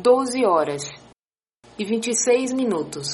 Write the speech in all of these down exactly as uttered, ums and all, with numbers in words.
doze horas e vinte e seis minutos.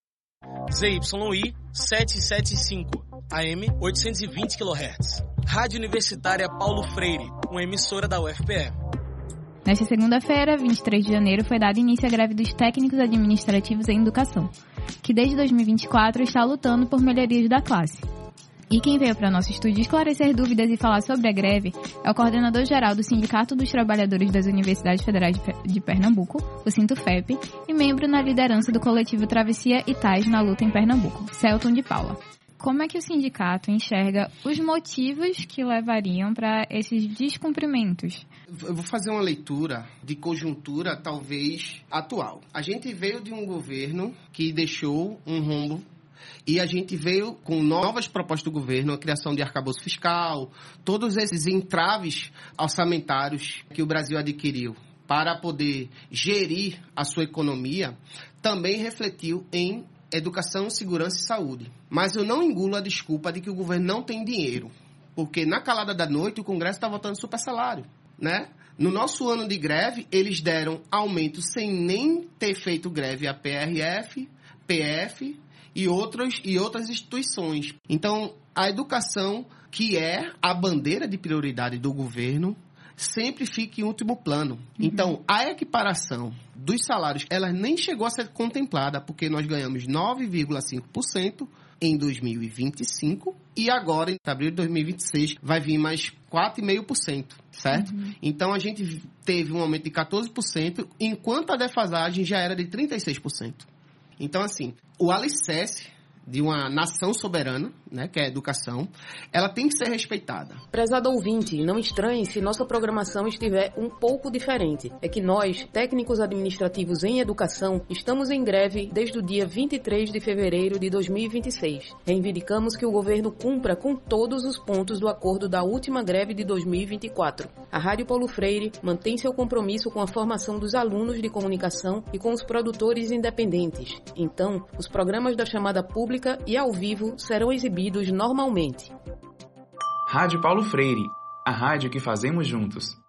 Z Y I setecentos e setenta e cinco, A M oitocentos e vinte quilohertz. Rádio Universitária Paulo Freire, uma emissora da U F P E. Nesta segunda-feira, vinte e três de janeiro, foi dado início à greve dos técnicos administrativos em educação, que desde dois mil e vinte e quatro está lutando por melhorias da classe. E quem veio para nosso estúdio esclarecer dúvidas e falar sobre a greve é o coordenador-geral do Sindicato dos Trabalhadores das Universidades Federais de Pernambuco, o Sintufep, e membro na liderança do coletivo Travessia Itais na luta em Pernambuco, Celton de Paula. Como é que o sindicato enxerga os motivos que levariam para esses descumprimentos? Eu vou fazer uma leitura de conjuntura, talvez, atual. A gente veio de um governo que deixou um rombo e a gente veio com novas propostas do governo, a criação de arcabouço fiscal, todos esses entraves orçamentários que o Brasil adquiriu para poder gerir a sua economia, também refletiu em educação, segurança e saúde. Mas eu não engulo a desculpa de que o governo não tem dinheiro, porque na calada da noite o Congresso está votando super salário, né? No nosso ano de greve, eles deram aumento sem nem ter feito greve a P R F, P F e outras, e outras instituições. Então, a educação, que é a bandeira de prioridade do governo, sempre fica em último plano. Uhum. Então, a equiparação dos salários, ela nem chegou a ser contemplada, porque nós ganhamos nove vírgula cinco por cento em dois mil e vinte e cinco e agora, em abril de dois mil e vinte e seis, vai vir mais quatro vírgula cinco por cento, certo? Uhum. Então, a gente teve um aumento de catorze por cento, enquanto a defasagem já era de trinta e seis por cento. Então, assim, o alicerce de uma nação soberana, né, que é a educação, ela tem que ser respeitada. Prezado ouvinte, não estranhe se nossa programação estiver um pouco diferente. É que nós, técnicos administrativos em educação, estamos em greve desde o dia vinte e três de fevereiro de dois mil e vinte e seis. Reivindicamos que o governo cumpra com todos os pontos do acordo da última greve de dois mil e vinte e quatro. A Rádio Paulo Freire mantém seu compromisso com a formação dos alunos de comunicação e com os produtores independentes. Então, os programas da chamada pública e ao vivo serão exibidos normalmente. Rádio Paulo Freire, a rádio que fazemos juntos.